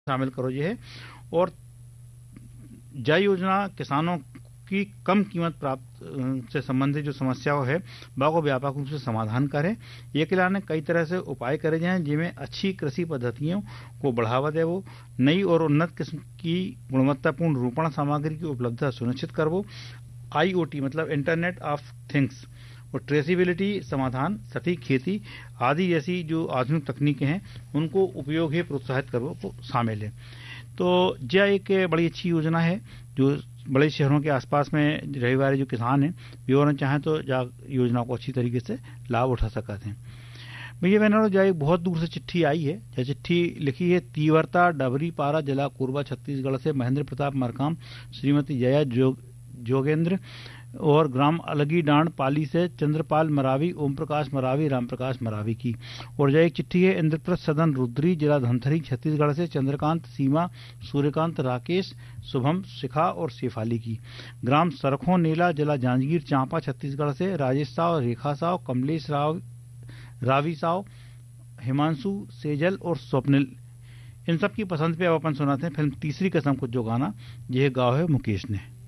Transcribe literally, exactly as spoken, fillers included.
शामिल करो ये है। और जय योजना किसानों की कम कीमत प्राप्त से संबंधित जो समस्याओं है बाको व्यापक रूप से समाधान करें। ये के लिए कई तरह से उपाय करे जाएं जिनमें अच्छी कृषि पद्धतियों को बढ़ावा देवो, नई और उन्नत किस्म की गुणवत्तापूर्ण रोपण सामग्री की उपलब्धता सुनिश्चित करवो, आईओटी मतलब इंटरनेट ऑफ थिंग्स और ट्रेसिबिलिटी समाधान, सटीक खेती आदि जैसी जो आधुनिक तकनीकें हैं उनको उपयोग है प्रोत्साहित करवो को शामिल है। तो यह एक बड़ी अच्छी योजना है जो बड़े शहरों के आसपास में रहने वाले जो किसान हैं वे चाहें तो योजना को अच्छी तरीके से लाभ उठा सकते हैं। भैया बहनों, जो एक बहुत दूर से चिट्ठी आई है, यह चिट्ठी लिखी है तीव्रता डबरी पारा जिला कोरबा छत्तीसगढ़ से महेंद्र प्रताप मरकाम, श्रीमती जया जोग, जोगेंद्र और ग्राम अलगी डांड पाली से चंद्रपाल मरावी, ओम प्रकाश मरावी, राम प्रकाश मरावी की। और यह एक चिट्ठी है इंद्रप्रथ सदन रुद्री जिला धमतरी छत्तीसगढ़ से चंद्रकांत, सीमा, सूर्यकांत, राकेश, शुभम, शिखा और शेफाली की। ग्राम सरखों नेला जिला जांजगीर चांपा छत्तीसगढ़ से राजेश साव, रेखा साव, कमलेश राव, रावी साव, हिमांशु, सेजल और स्वप्निल। इन सब की पसंद पे अब अपन सुनाते हैं फिल्म तीसरी कसम को जो गाना यह गाओ है मुकेश ने।